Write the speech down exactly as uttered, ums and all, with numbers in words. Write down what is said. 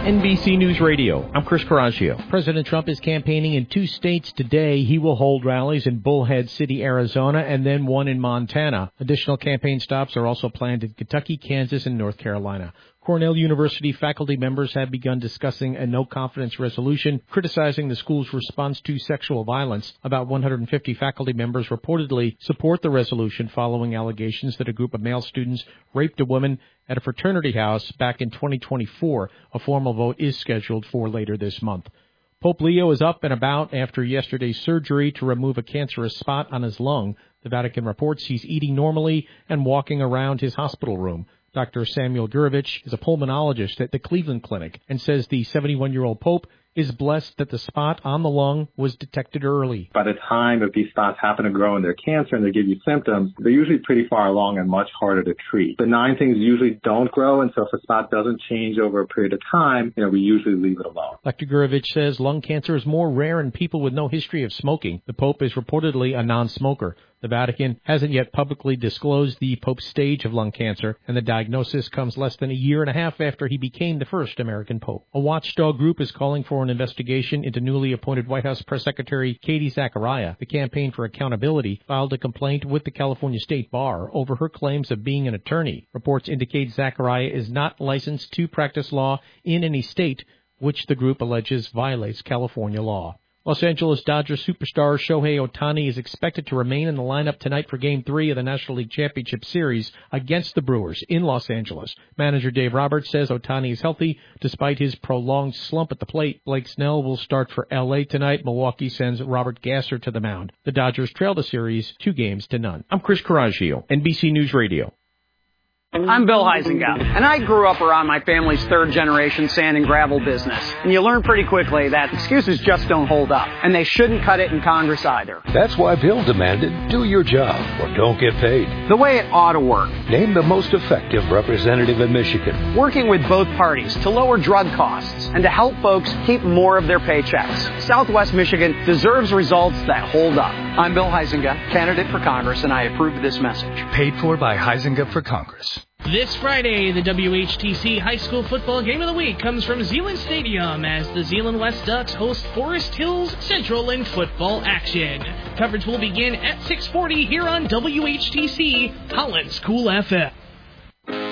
N B C News Radio, I'm Chris Coraggio. President Trump is campaigning in two states today. He will hold rallies in Bullhead City, Arizona, and then one in Montana. Additional campaign stops are also planned in Kentucky, Kansas, and North Carolina. Cornell University faculty members have begun discussing a no-confidence resolution criticizing the school's response to sexual violence. About one hundred fifty faculty members reportedly support the resolution following allegations that a group of male students raped a woman at a fraternity house back in twenty twenty-four. A formal vote is scheduled for later this month. Pope Leo is up and about after yesterday's surgery to remove a cancerous spot on his lung. The Vatican reports he's eating normally and walking around his hospital room. Doctor Samuel Gurevich is a pulmonologist at the Cleveland Clinic and says the seventy-one-year-old Pope is blessed that the spot on the lung was detected early. By the time that these spots happen to grow in their cancer and they give you symptoms, they're usually pretty far along and much harder to treat. Benign things usually don't grow, and so if a spot doesn't change over a period of time, you know, we usually leave it alone. Doctor Gurevich says lung cancer is more rare in people with no history of smoking. The Pope is reportedly a non-smoker. The Vatican hasn't yet publicly disclosed the Pope's stage of lung cancer, and the diagnosis comes less than a year and a half after he became the first American Pope. A watchdog group is calling for an investigation into newly appointed White House Press Secretary Katie Zachariah. The Campaign for Accountability filed a complaint with the California State Bar over her claims of being an attorney. Reports indicate Zachariah is not licensed to practice law in any state, which the group alleges violates California law. Los Angeles Dodgers superstar Shohei Ohtani is expected to remain in the lineup tonight for Game three of the National League Championship Series against the Brewers in Los Angeles. Manager Dave Roberts says Ohtani is healthy despite his prolonged slump at the plate. Blake Snell will start for L A tonight. Milwaukee sends Robert Gasser to the mound. The Dodgers trail the series two games to none. I'm Chris Coraggio, N B C News Radio. I'm Bill Huizenga, and I grew up around my family's third-generation sand and gravel business. And you learn pretty quickly that excuses just don't hold up, and they shouldn't cut it in Congress either. That's why Bill demanded, do your job or don't get paid. The way it ought to work. Name the most effective representative in Michigan. Working with both parties to lower drug costs and to help folks keep more of their paychecks. Southwest Michigan deserves results that hold up. I'm Bill Huizenga, candidate for Congress, and I approve this message. Paid for by Huizenga for Congress. This Friday, the W H T C High School Football Game of the Week comes from Zeeland Stadium as the Zeeland West Ducks host Forest Hills Central in football action. Coverage will begin at six forty here on W H T C, Holland's Cool F M.